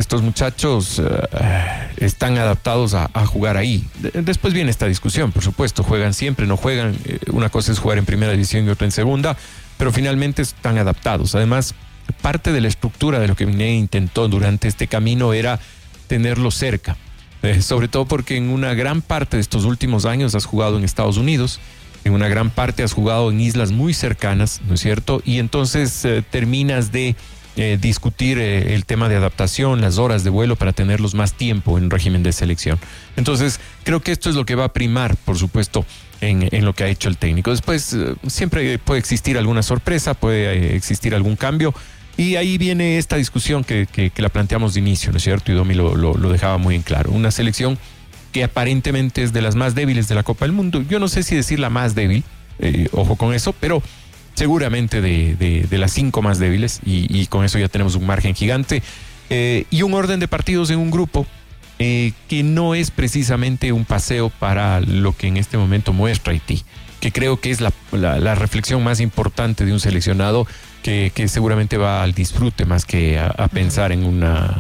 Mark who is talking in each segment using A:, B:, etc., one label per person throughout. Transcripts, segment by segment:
A: estos muchachos están adaptados a jugar ahí. Después viene esta discusión, por supuesto, juegan siempre, no juegan. Una cosa es jugar en primera división y otra en segunda, pero finalmente están adaptados. Además, parte de la estructura de lo que Miney intentó durante este camino era tenerlo cerca, sobre todo porque en una gran parte de estos últimos años has jugado en Estados Unidos, en una gran parte has jugado en islas muy cercanas, ¿no es cierto? Y entonces terminas de discutir el tema de adaptación, las horas de vuelo para tenerlos más tiempo en régimen de selección. Entonces, creo que esto es lo que va a primar, por supuesto, en lo que ha hecho el técnico. Después, siempre puede existir alguna sorpresa, puede existir algún cambio, y ahí viene esta discusión que la planteamos de inicio, ¿no es cierto? Y Domi lo dejaba muy en claro. Una selección que aparentemente es de las más débiles de la Copa del Mundo. Yo no sé si decir la más débil, ojo con eso, pero seguramente de las 5 más débiles, y con eso ya tenemos un margen gigante, y un orden de partidos en un grupo que no es precisamente un paseo para lo que en este momento muestra Haití, que creo que es la reflexión más importante de un seleccionado que seguramente va al disfrute más que a pensar en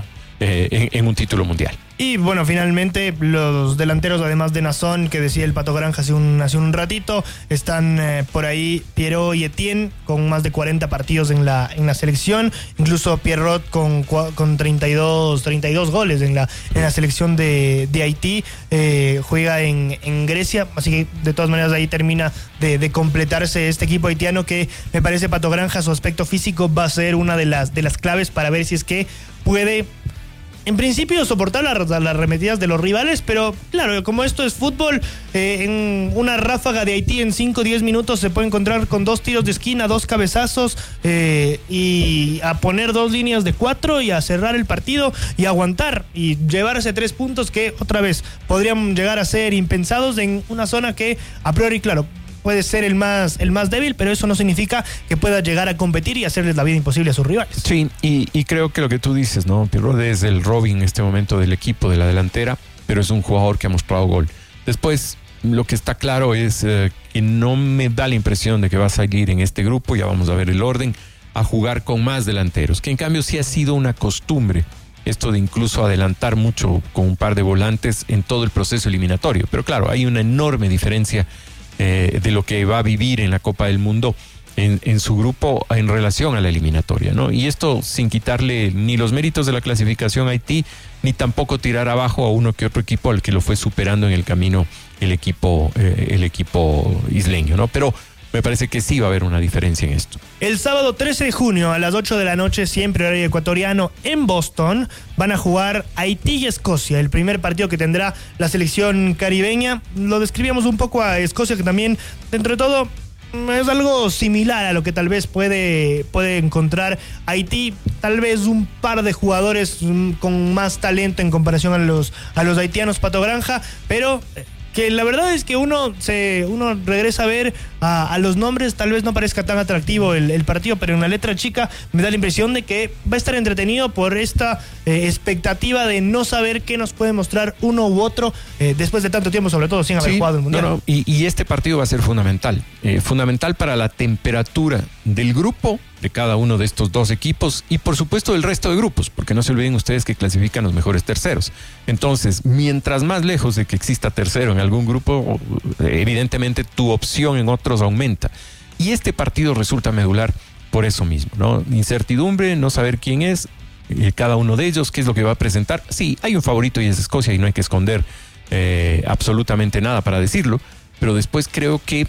A: un título mundial.
B: Y bueno, finalmente los delanteros, además de Nazón, que decía el Pato Granja hace un ratito, están por ahí Pierrot y Etienne con más de 40 partidos en la selección, incluso Pierrot con 32 goles en la selección de Haití, juega en Grecia, así que de todas maneras ahí termina de completarse este equipo haitiano, que me parece, Pato Granja, su aspecto físico va a ser una de las claves para ver si es que puede, en principio, soportar las arremetidas de los rivales, pero claro, como esto es fútbol, en una ráfaga de Haití en 5 o 10 minutos se puede encontrar con 2 tiros de esquina, 2 cabezazos, y a poner 2 líneas de 4 y a cerrar el partido y aguantar y llevarse 3 puntos que otra vez podrían llegar a ser impensados en una zona que a priori, claro, puede ser el más débil, pero eso no significa que pueda llegar a competir y hacerles la vida imposible a sus rivales.
A: Sí, y creo que lo que tú dices, ¿no? Pierrot es el Robin en este momento del equipo, de la delantera, pero es un jugador que ha mostrado gol. Después, lo que está claro es que no me da la impresión de que va a salir en este grupo, ya vamos a ver el orden, a jugar con más delanteros, que en cambio sí ha sido una costumbre esto de incluso adelantar mucho con un par de volantes en todo el proceso eliminatorio. Pero claro, hay una enorme diferencia de lo que va a vivir en la Copa del Mundo en su grupo en relación a la eliminatoria, ¿no? Y esto sin quitarle ni los méritos de la clasificación a Haití, ni tampoco tirar abajo a uno que otro equipo al que lo fue superando en el camino el equipo isleño, ¿no? Pero me parece que sí va a haber una diferencia en esto.
B: El sábado 13 de junio a las 8 de la noche, siempre horario ecuatoriano, en Boston, van a jugar Haití y Escocia, el primer partido que tendrá la selección caribeña. Lo describíamos un poco a Escocia, que también, dentro de todo, es algo similar a lo que tal vez puede encontrar Haití. Tal vez un par de jugadores con más talento en comparación a los haitianos, Pato Granja, pero que la verdad es que uno regresa a ver a los nombres, tal vez no parezca tan atractivo el partido, pero en la letra chica me da la impresión de que va a estar entretenido por esta expectativa de no saber qué nos puede mostrar uno u otro después de tanto tiempo, sobre todo sin haber jugado el Mundial.
A: Y este partido va a ser fundamental para la temperatura del grupo de cada uno de estos dos equipos y por supuesto del resto de grupos, porque no se olviden ustedes que clasifican los mejores terceros. Entonces, mientras más lejos de que exista tercero en algún grupo, evidentemente tu opción en otros aumenta. Y este partido resulta medular por eso mismo, ¿no? Incertidumbre, no saber quién es cada uno de ellos, qué es lo que va a presentar. Sí, hay un favorito y es Escocia y no hay que esconder absolutamente nada para decirlo, pero después creo que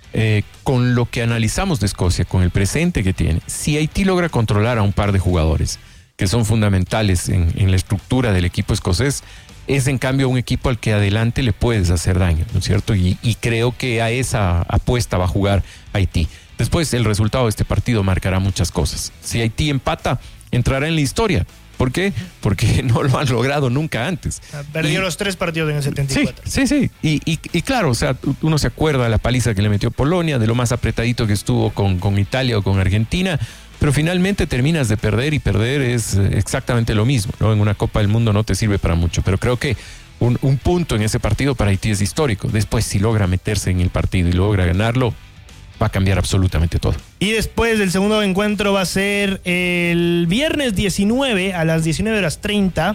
A: con lo que analizamos de Escocia, con el presente que tiene, si Haití logra controlar a un par de jugadores que son fundamentales en la estructura del equipo escocés, es en cambio un equipo al que adelante le puedes hacer daño, ¿no es cierto? Y creo que a esa apuesta va a jugar Haití. Después el resultado de este partido marcará muchas cosas. Si Haití empata, entrará en la historia. ¿Por qué? Porque no lo han logrado nunca antes.
B: Perdió los 3 partidos en el 74.
A: Sí. Y claro, o sea, uno se acuerda de la paliza que le metió Polonia, de lo más apretadito que estuvo con Italia o con Argentina, pero finalmente terminas de perder y perder es exactamente lo mismo, ¿no? En una Copa del Mundo no te sirve para mucho, pero creo que un punto en ese partido para Haití es histórico. Después, si logra meterse en el partido y logra ganarlo, va a cambiar absolutamente todo.
B: Y después del segundo encuentro va a ser el viernes 19 a las 19:30